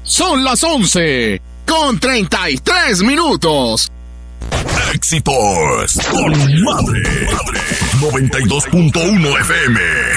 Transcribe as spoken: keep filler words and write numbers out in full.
Son las once con treinta y tres minutos. Éxitos con Madre, Madre noventa y dos punto uno F M.